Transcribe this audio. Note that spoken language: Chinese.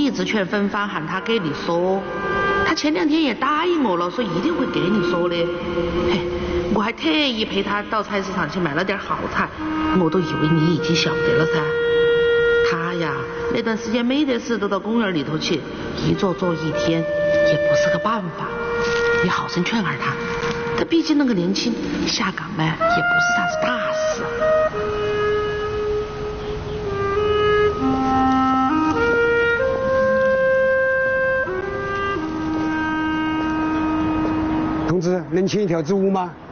一直劝芬芳喊他给你说，他前2天也答应我了，说一定会给你说的。嘿，我还特意陪他到菜市场去买了点好菜，我都以为你已经晓得了噻。他呀，那段时间没得事都到公园里头去，一坐1天，也不是个办法。你好生劝儿他，他毕竟那个年轻，下岗嘛也不是啥子大事。 同志，能牵一条猪吗？